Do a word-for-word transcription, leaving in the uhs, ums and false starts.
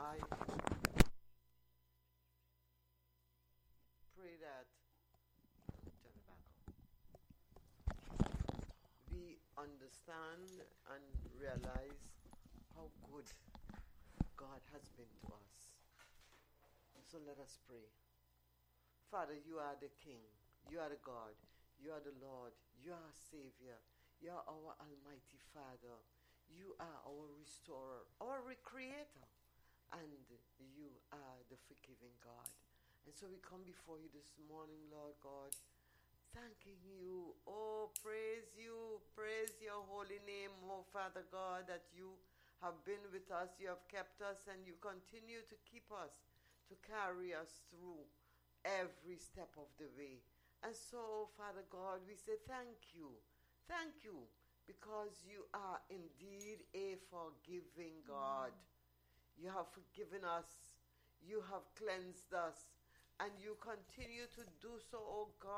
I pray that turn it back on. We understand and realize how good God has been to us. So let us pray. Father, you are the King. You are the God. You are the Lord. You are our Savior. You are our Almighty Father. You are our Restorer, our Recreator. And you are the forgiving God. And so we come before you this morning, Lord God, thanking you. Oh, praise you. Praise your holy name, oh Father God, that you have been with us. You have kept us and you continue to keep us, to carry us through every step of the way. And so, Father God, we say thank you. Thank you because you are indeed a forgiving God. You have forgiven us. You have cleansed us. And you continue to do so, oh God.